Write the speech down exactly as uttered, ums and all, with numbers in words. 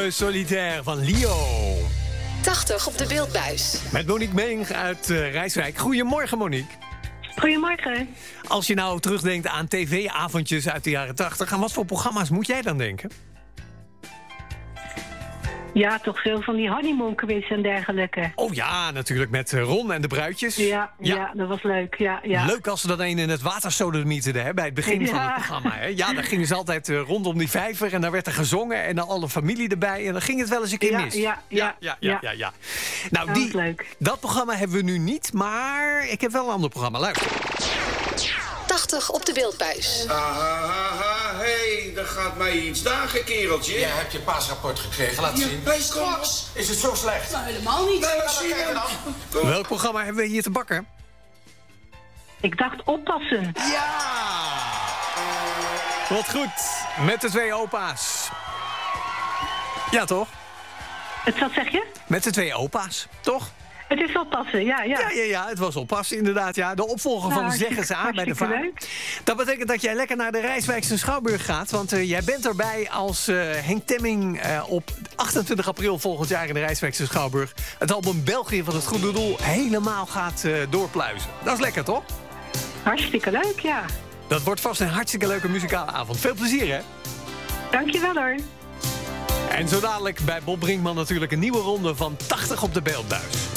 Le Solitaire van Leo. tachtig op de beeldbuis. Met Monique Meeng uit uh, Rijswijk. Goedemorgen, Monique. Goedemorgen. Als je nou terugdenkt aan tv-avondjes uit de jaren tachtig... aan wat voor programma's moet jij dan denken? Ja, toch veel van die honeymoon-quiz en dergelijke. Oh ja, natuurlijk met Ron en de bruidjes. Ja, ja. ja dat was leuk. Ja, ja. Leuk als ze dat een in het water sodemieten, hè, bij het begin ja. van het programma. Hè. Ja, dan gingen ze altijd uh, rondom die vijver en daar werd er gezongen... en dan alle familie erbij en dan ging het wel eens een keer ja, mis. Ja, ja, ja, ja, ja, ja, ja. Nou, dat die, leuk. dat programma hebben we nu niet, maar ik heb wel een ander programma. Luister. tachtig op de beeldbuis. Ah, hé, hey, er gaat mij iets dagen, kereltje. Jij hebt je paasrapport gekregen, laat ja, zien. Straks. Is het zo slecht? Nou, helemaal niet. Nee, Ja, zie je dan. Welk programma hebben we hier te bakken? Ik dacht oppassen. Ja! Wat goed. Met de twee opa's. Ja, toch? Het, wat zeg je? Met de twee opa's, toch? Het is oppassen, ja, ja. Ja, ja, ja, het was oppassen, inderdaad. Ja. De opvolger Nou, van Zeggen ze aan bij de vader. leuk. Dat betekent dat jij lekker naar de Rijswijkse Schouwburg gaat. Want uh, jij bent erbij als uh, Henk Temming uh, op achtentwintig april volgend jaar in de Rijswijkse Schouwburg het album België van het Goede Doel helemaal gaat uh, doorpluizen. Dat is lekker, toch? Hartstikke leuk, ja. Dat wordt vast een hartstikke leuke muzikale avond. Veel plezier, hè? Dankjewel hoor. En zo dadelijk bij Bob Brinkman natuurlijk een nieuwe ronde van tachtig op de beeldbuis.